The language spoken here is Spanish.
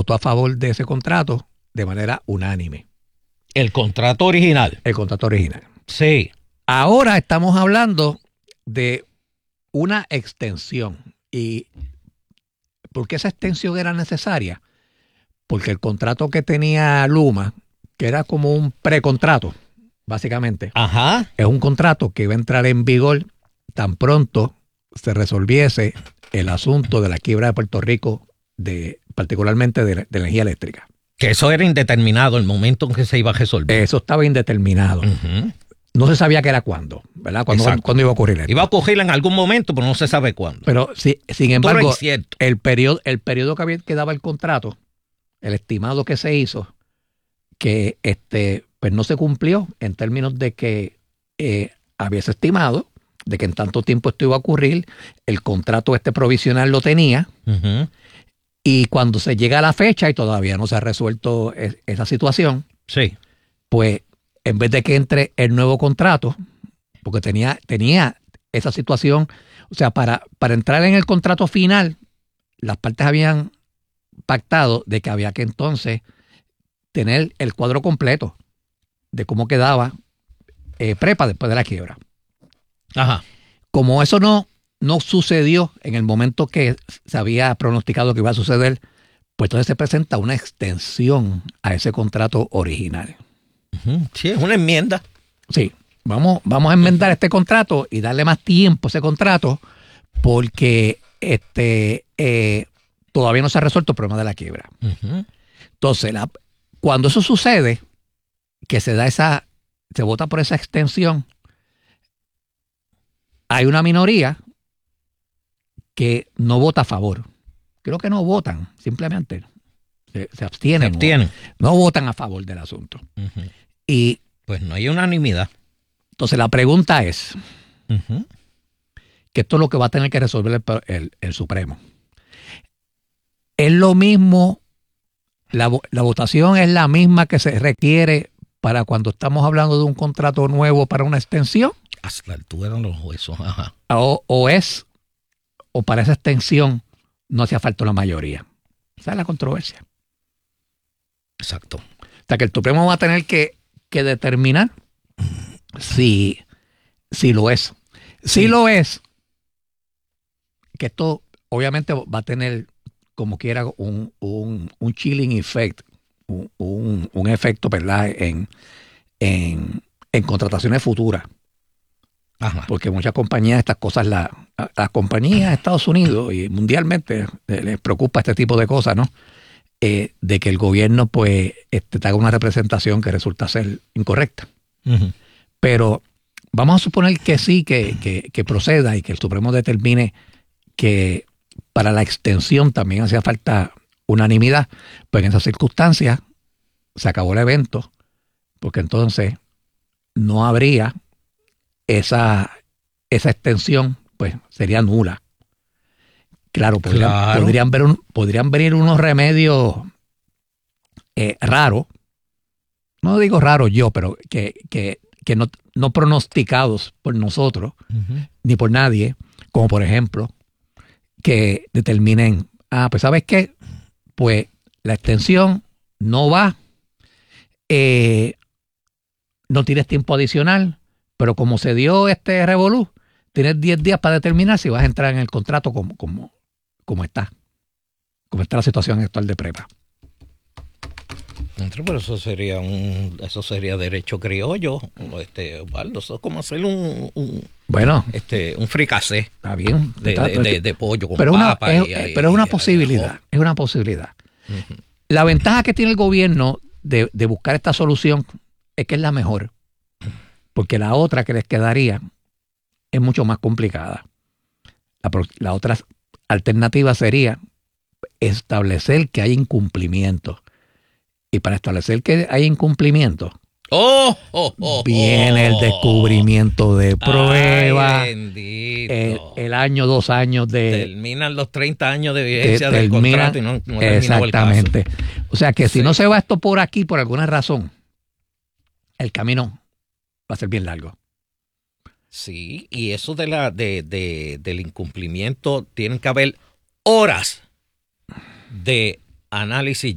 votó a favor de ese contrato de manera unánime. El contrato original. El contrato original. Sí. Ahora estamos hablando de una extensión. ¿Y por qué esa extensión era necesaria? Porque el contrato que tenía Luma, que era como un precontrato, básicamente, Ajá. es un contrato que iba a entrar en vigor tan pronto se resolviese el asunto de la quiebra de Puerto Rico, particularmente de energía eléctrica. Que eso era indeterminado el momento en que se iba a resolver. Eso estaba indeterminado. Uh-huh. No se sabía que era cuándo, ¿verdad? ¿Cuándo iba a ocurrir esto? Iba a ocurrir en algún momento, pero no se sabe cuándo. Pero sin embargo, es el periodo que daba el contrato, el estimado que se hizo, que pues no se cumplió en términos de que había estimado de que en tanto tiempo esto iba a ocurrir, el contrato provisional lo tenía, uh-huh. Y cuando se llega a la fecha y todavía no se ha resuelto esa situación, sí, pues en vez de que entre el nuevo contrato, porque tenía esa situación, o sea, para entrar en el contrato final, las partes habían pactado de que había que entonces tener el cuadro completo de cómo quedaba Prepa después de la quiebra. Ajá. Como eso no sucedió en el momento que se había pronosticado que iba a suceder, pues entonces se presenta una extensión a ese contrato original. Uh-huh. Sí, es una enmienda. Sí, vamos a enmendar este contrato y darle más tiempo a ese contrato porque todavía no se ha resuelto el problema de la quiebra. Uh-huh. Entonces, cuando eso sucede, que se vota por esa extensión, hay una minoría que no vota a favor. Creo que no votan, simplemente se abstienen. Se abstienen. No votan a favor del asunto. Uh-huh. Y pues no hay unanimidad. Entonces la pregunta es, uh-huh. que esto es lo que va a tener que resolver el Supremo. Es lo mismo, la votación es la misma que se requiere para cuando estamos hablando de un contrato nuevo para una extensión. Hasta la altura de los huesos. Ajá. O para esa extensión no hacía falta la mayoría. Esa es la controversia. Exacto. O sea que el Supremo va a tener que determinar si lo es. Si Sí. lo es, que esto obviamente va a tener como quiera un chilling effect, un efecto, ¿verdad? En contrataciones futuras. Ajá. Porque muchas compañías, estas cosas, las compañías de Estados Unidos y mundialmente les preocupa este tipo de cosas, ¿no? De que el gobierno pues te haga una representación que resulta ser incorrecta. Uh-huh. Pero vamos a suponer que sí, que proceda y que el Supremo determine que para la extensión también hacía falta unanimidad. Pues en esas circunstancias se acabó el evento, porque entonces no habría esa extensión, pues sería nula. Claro, podrían venir unos remedios raros. No digo raros yo, pero que no pronosticados por nosotros, uh-huh. ni por nadie, como por ejemplo, que determinen, pues ¿sabes qué? Pues la extensión no va, no tienes tiempo adicional, pero como se dio revolú, tienes 10 días para determinar si vas a entrar en el contrato como está la situación actual de Prepa. Pero eso sería derecho criollo, Osvaldo. Eso es como hacer un fricasé. Está bien. De pollo con pero papa. Pero es una posibilidad. Es una posibilidad. Uh-huh. La ventaja que tiene el gobierno de buscar esta solución es que es la mejor. Porque la otra que les quedaría es mucho más complicada. La otra alternativa sería establecer que hay incumplimiento. Y para establecer que hay incumplimiento, viene el descubrimiento de pruebas. Ay, bendito. El año, 2 años de... Terminan los 30 años de vigencia del contrato y no terminó el caso. Exactamente. O sea que si no se va esto por aquí, por alguna razón, el camino va a ser bien largo. Sí, y eso del incumplimiento, tienen que haber horas de análisis